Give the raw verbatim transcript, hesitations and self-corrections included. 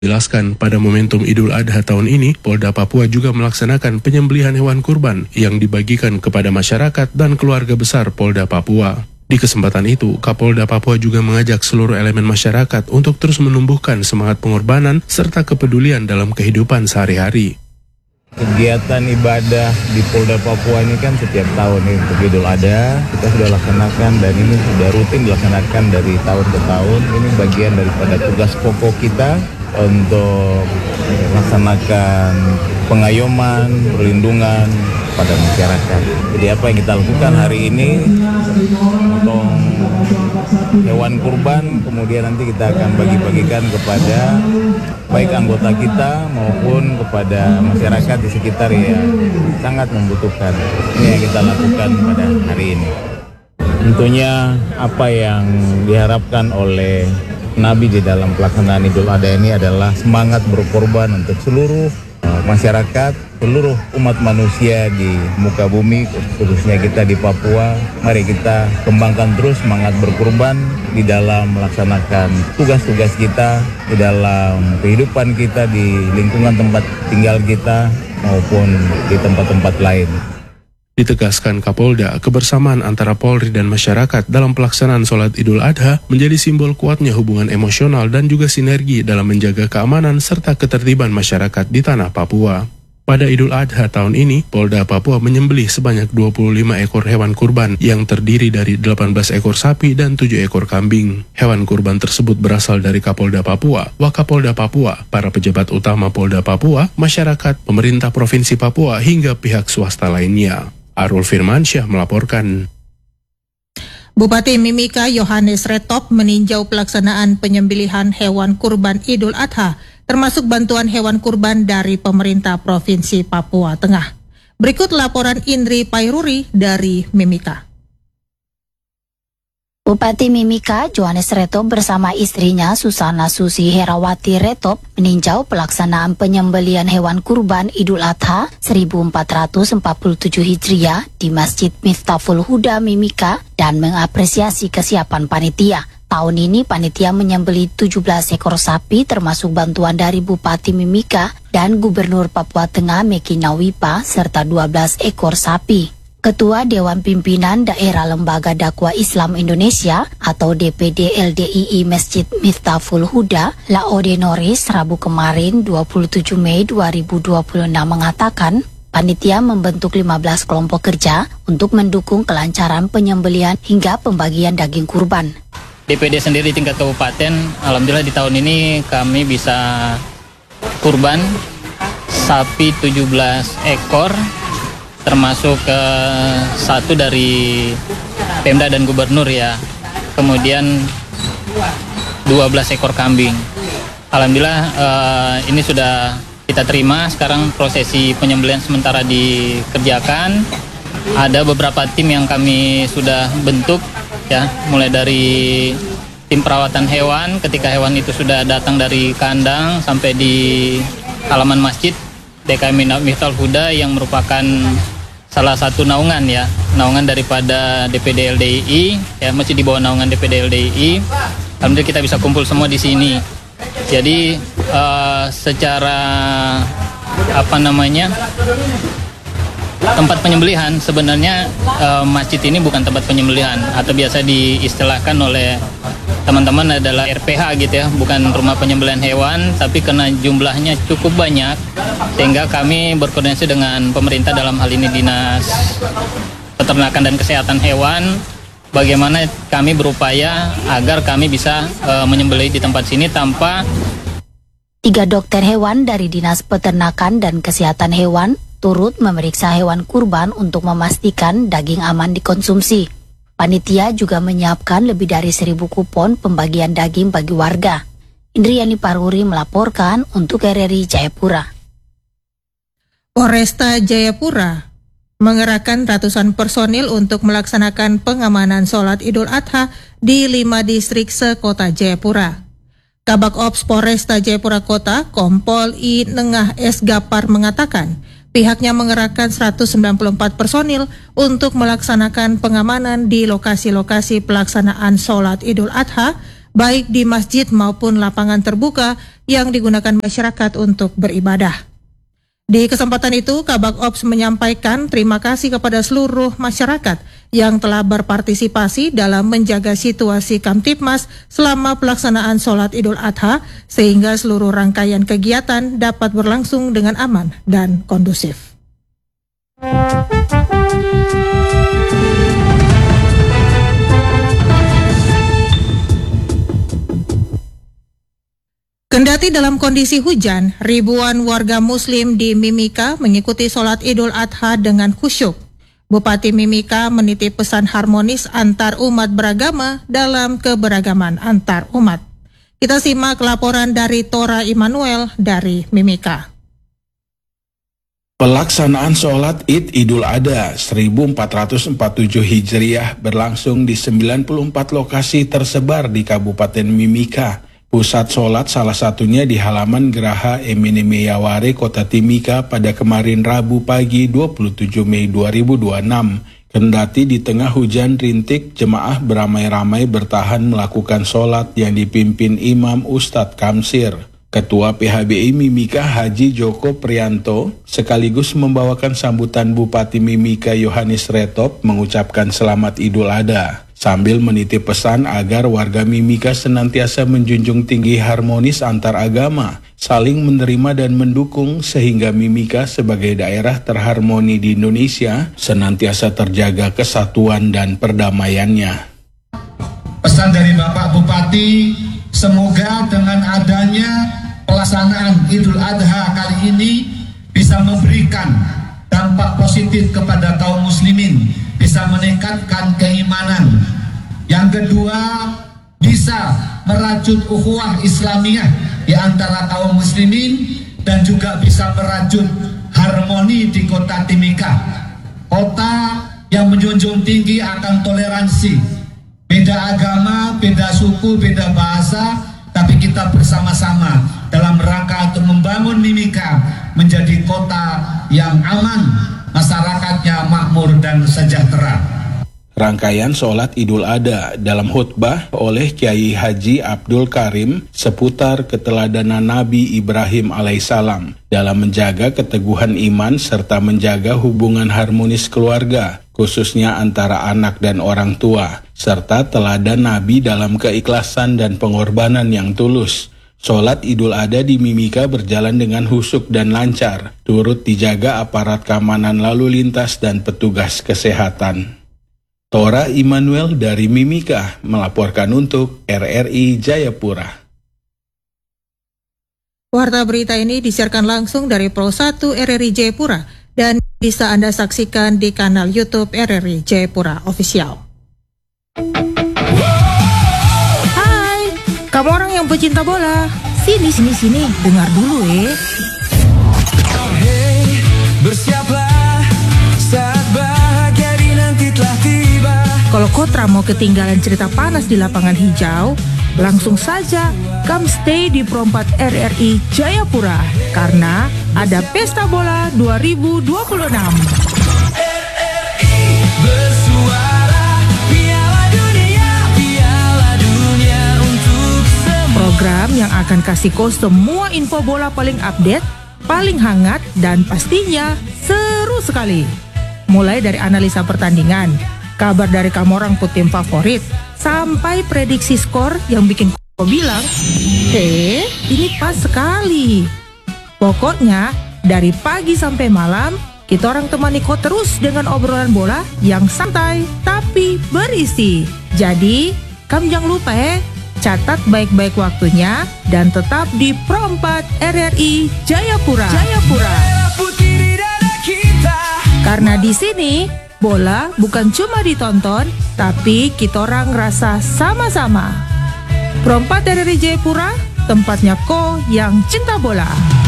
Jelaskan pada momentum Idul Adha tahun ini, Polda Papua juga melaksanakan penyembelihan hewan kurban yang dibagikan kepada masyarakat dan keluarga besar Polda Papua. Di kesempatan itu, Kapolda Papua juga mengajak seluruh elemen masyarakat untuk terus menumbuhkan semangat pengorbanan serta kepedulian dalam kehidupan sehari-hari. Kegiatan ibadah di Polda Papua ini kan setiap tahun nih untuk Idul Adha kita sudah laksanakan dan ini sudah rutin dilaksanakan dari tahun ke tahun. Ini bagian daripada tugas pokok kita untuk melaksanakan pengayoman, perlindungan pada masyarakat. Jadi apa yang kita lakukan hari ini untuk hewan kurban, kemudian nanti kita akan bagi-bagikan kepada baik anggota kita maupun kepada masyarakat di sekitar yang sangat membutuhkan. Ini yang kita lakukan pada hari ini. Tentunya apa yang diharapkan oleh Nabi di dalam pelaksanaan Idul Adha ini adalah semangat berkorban untuk seluruh uh, masyarakat, seluruh umat manusia di muka bumi, khususnya kita di Papua. Mari kita kembangkan terus semangat berkorban di dalam melaksanakan tugas-tugas kita, di dalam kehidupan kita, di lingkungan tempat tinggal kita, maupun di tempat-tempat lain. Ditegaskan Kapolda, kebersamaan antara Polri dan masyarakat dalam pelaksanaan sholat Idul Adha menjadi simbol kuatnya hubungan emosional dan juga sinergi dalam menjaga keamanan serta ketertiban masyarakat di tanah Papua. Pada Idul Adha tahun ini, Polda Papua menyembelih sebanyak dua puluh lima ekor hewan kurban yang terdiri dari delapan belas ekor sapi dan tujuh ekor kambing. Hewan kurban tersebut berasal dari Kapolda Papua, Wakapolda Papua, para pejabat utama Polda Papua, masyarakat, pemerintah Provinsi Papua, hingga pihak swasta lainnya. Arul Firmansyah melaporkan. Bupati Mimika Yohanes Retop meninjau pelaksanaan penyembelihan hewan kurban Idul Adha, termasuk bantuan hewan kurban dari pemerintah Provinsi Papua Tengah. Berikut laporan Indri Pairuri dari Mimika. Bupati Mimika Yohanes Retop bersama istrinya Susana Susi Herawati Retop meninjau pelaksanaan penyembelihan hewan kurban Idul Adha seribu empat ratus empat puluh tujuh Hijriah di Masjid Miftahul Huda Mimika dan mengapresiasi kesiapan panitia. Tahun ini panitia menyembelih tujuh belas ekor sapi termasuk bantuan dari Bupati Mimika dan Gubernur Papua Tengah Meki Nawipa serta dua belas ekor sapi. Ketua Dewan Pimpinan Daerah Lembaga Dakwah Islam Indonesia atau D P D L D I I Masjid Miftahul Huda, Laode Norris, Rabu kemarin dua puluh tujuh Mei dua ribu dua puluh enam mengatakan, panitia membentuk lima belas kelompok kerja untuk mendukung kelancaran penyembelihan hingga pembagian daging kurban. D P D sendiri tingkat kabupaten, alhamdulillah di tahun ini kami bisa kurban sapi tujuh belas ekor, termasuk uh, satu dari Pemda dan Gubernur ya. Kemudian dua belas ekor kambing. Alhamdulillah uh, ini sudah kita terima. Sekarang prosesi penyembelihan sementara dikerjakan. Ada beberapa tim yang kami sudah bentuk ya, mulai dari tim perawatan hewan ketika hewan itu sudah datang dari kandang sampai di halaman masjid D K M Miftahul Huda yang merupakan salah satu naungan ya, naungan daripada D P D L D I I ya, masih di bawah naungan D P D L D I I. Alhamdulillah kita bisa kumpul semua di sini. Jadi uh, secara apa namanya tempat penyembelihan sebenarnya uh, masjid ini bukan tempat penyembelihan atau biasa diistilahkan oleh teman-teman adalah R P H gitu ya, bukan rumah penyembelihan hewan, tapi karena jumlahnya cukup banyak sehingga kami berkoordinasi dengan pemerintah, dalam hal ini Dinas Peternakan dan Kesehatan Hewan, bagaimana kami berupaya agar kami bisa uh, menyembelih di tempat sini tanpa. Tiga dokter hewan dari Dinas Peternakan dan Kesehatan Hewan turut memeriksa hewan kurban untuk memastikan daging aman dikonsumsi. Panitia juga menyiapkan lebih dari seribu kupon pembagian daging bagi warga. Indriani Paruri melaporkan untuk R R I Jayapura. Polresta Jayapura mengerahkan ratusan personil untuk melaksanakan pengamanan sholat Idul Adha di lima distrik sekota Jayapura. Kabak Ops Polresta Jayapura Kota, Kompol I Nengah S. Gapar mengatakan, pihaknya mengerahkan seratus sembilan puluh empat personil untuk melaksanakan pengamanan di lokasi-lokasi pelaksanaan sholat Idul Adha, baik di masjid maupun lapangan terbuka yang digunakan masyarakat untuk beribadah. Di kesempatan itu, Kabak Ops menyampaikan terima kasih kepada seluruh masyarakat yang telah berpartisipasi dalam menjaga situasi Kamtibmas selama pelaksanaan sholat Idul Adha, sehingga seluruh rangkaian kegiatan dapat berlangsung dengan aman dan kondusif. Kendati dalam kondisi hujan, ribuan warga muslim di Mimika mengikuti sholat Idul Adha dengan khusyuk. Bupati Mimika menitip pesan harmonis antar umat beragama dalam keberagaman antar umat. Kita simak laporan dari Tora Immanuel dari Mimika. Pelaksanaan sholat Id Idul Adha seribu empat ratus empat puluh tujuh Hijriah berlangsung di sembilan puluh empat lokasi tersebar di Kabupaten Mimika. Pusat sholat salah satunya di halaman Geraha Emene Meyaware, Kota Timika pada kemarin Rabu pagi dua puluh tujuh Mei dua ribu dua puluh enam. Kendati di tengah hujan rintik, jemaah beramai-ramai bertahan melakukan sholat yang dipimpin Imam Ustadz Kamsir. Ketua P H B I Mimika Haji Joko Prianto sekaligus membawakan sambutan Bupati Mimika Yohanes Retop mengucapkan selamat Idul Adha, sambil menitip pesan agar warga Mimika senantiasa menjunjung tinggi harmonis antar agama, saling menerima dan mendukung sehingga Mimika sebagai daerah terharmoni di Indonesia senantiasa terjaga kesatuan dan perdamaiannya. Pesan dari Bapak Bupati, semoga dengan adanya pelaksanaan Idul Adha kali ini bisa memberikan dampak positif kepada kaum muslimin, bisa meningkatkan keimanan. Yang kedua, bisa merajut ukhuwah Islamiyah di antara kaum muslimin dan juga bisa merajut harmoni di Kota Timika. Kota yang menjunjung tinggi akan toleransi. Beda agama, beda suku, beda bahasa, tapi kita bersama-sama dalam rangka untuk membangun Mimika menjadi kota yang aman, masyarakatnya makmur dan sejahtera. Rangkaian sholat Idul Adha dalam khutbah oleh Kiai Haji Abdul Karim seputar keteladanan Nabi Ibrahim alaihissalam dalam menjaga keteguhan iman serta menjaga hubungan harmonis keluarga, khususnya antara anak dan orang tua, serta teladan Nabi dalam keikhlasan dan pengorbanan yang tulus. Sholat Idul Adha di Mimika berjalan dengan husuk dan lancar, turut dijaga aparat keamanan lalu lintas dan petugas kesehatan. Tora Immanuel dari Mimika melaporkan untuk R R I Jayapura. Warta berita ini disiarkan langsung dari Pro satu R R I Jayapura dan bisa Anda saksikan di kanal YouTube R R I Jayapura Official. Hai, kamu orang yang pecinta bola. Sini, sini, sini, dengar dulu eh. Hey, bersiaplah saat bahagia di nanti telah tiba. Kalau Kotra mau ketinggalan cerita panas di lapangan hijau, langsung saja come stay di Pro empat R R I Jayapura karena ada Pesta Bola dua ribu dua puluh enam. R R I bersuara, Piala Dunia, Piala Dunia untuk semua. Program yang akan kasih kau semua info bola paling update, paling hangat, dan pastinya seru sekali. Mulai dari analisa pertandingan, kabar dari kamu orang tim favorit, sampai prediksi skor yang bikin kau bilang, eh ini pas sekali. Pokoknya dari pagi sampai malam, kita orang temani kau terus dengan obrolan bola yang santai tapi berisi. Jadi, kamu jangan lupa eh, catat baik-baik waktunya dan tetap di Pro empat R R I Jayapura. Jayapura. Karena di sini bola bukan cuma ditonton, tapi kita orang rasa sama-sama. Pro empat R R I Jayapura, tempatnya ko yang cinta bola.